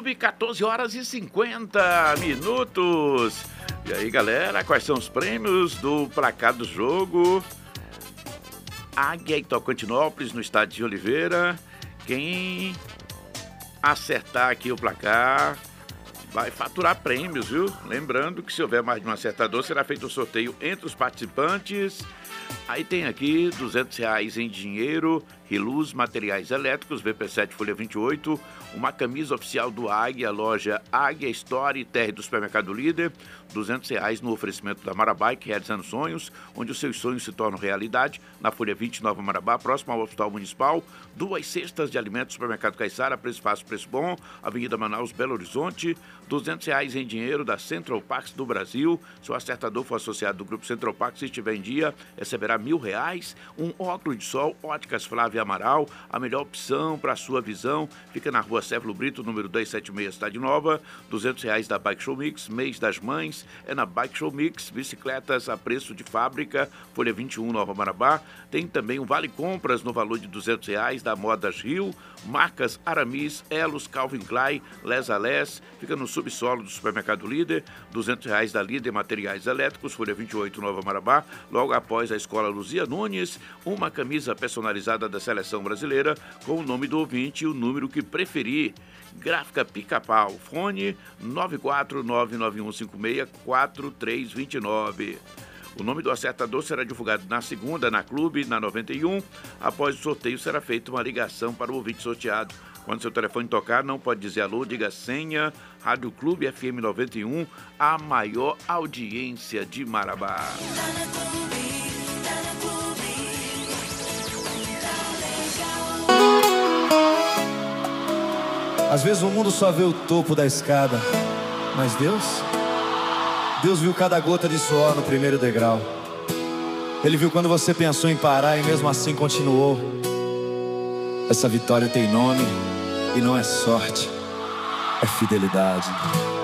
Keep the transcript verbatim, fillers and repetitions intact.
nove, quatorze horas e cinquenta minutos. E aí, galera, quais são os prêmios do placar do jogo? Águia e Tocantinópolis, no estádio de Oliveira. Quem acertar aqui o placar vai faturar prêmios, viu? Lembrando que se houver mais de um acertador, será feito um sorteio entre os participantes. Aí tem aqui duzentos reais em dinheiro, Riluz Materiais Elétricos, V P sete Folha vinte e oito, uma camisa oficial do Águia, loja Águia Store T R do Supermercado Líder, duzentos reais no oferecimento da Marabike, realizando sonhos, onde os seus sonhos se tornam realidade, na Folha vinte, Nova Marabá, próximo ao Hospital Municipal, duas cestas de alimentos, Supermercado Caiçara, preço fácil, preço bom, Avenida Manaus, Belo Horizonte, duzentos reais em dinheiro da Central Pax do Brasil, se o acertador for associado do Grupo Central Pax, se estiver em dia, receberá mil reais, um óculos de sol, Óticas Flávia Amaral, a melhor opção para a sua visão, fica na rua Céfalo Brito, número duzentos e setenta e seis, Cidade Nova, duzentos reais da Bike Show Mix, mês das mães, é na Bike Show Mix, bicicletas a preço de fábrica, Folha vinte e um, Nova Marabá, tem também um vale compras no valor de duzentos reais da Modas Rio, marcas Aramis, Elos, Calvin Klein, Les Alés, fica no subsolo do Supermercado Líder, duzentos reais da Líder Materiais Elétricos, Folha vinte e oito, Nova Marabá, logo após a Escola Luzia Nunes, uma camisa personalizada da Seleção Brasileira com o nome do ouvinte e o número que preferir. Gráfica Pica-Pau, fone nove quatro nove nove um cinco seis quatro três dois nove. O nome do acertador será divulgado na segunda, na Clube, na noventa e um. Após o sorteio, será feita uma ligação para o ouvinte sorteado. Quando seu telefone tocar, não pode dizer alô, diga senha. Rádio Clube F M noventa e um, a maior audiência de Marabá. Às vezes o mundo só vê o topo da escada, mas Deus, Deus viu cada gota de suor no primeiro degrau. Ele viu quando você pensou em parar e mesmo assim continuou. Essa vitória tem nome e não é sorte, é fidelidade.